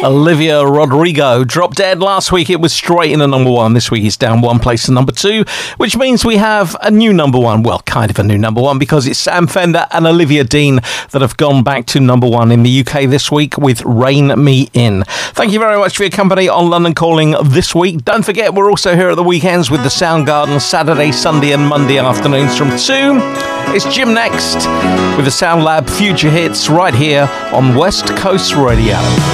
Olivia Rodrigo dropped dead last week. It was straight in at number one. This week it's down one place to number two, which means we have a new number one. Well, kind of a new number one, because it's Sam Fender and Olivia Dean that have gone back to number one in the UK this week with Rein Me In. Thank you very much for your company on London Calling this week. Don't forget, we're also here at the weekends with the Soundgarden, Saturday, Sunday and Monday afternoons from 2. It's Jim next with the Sound Lab Future Hits right here on West Coast Radio.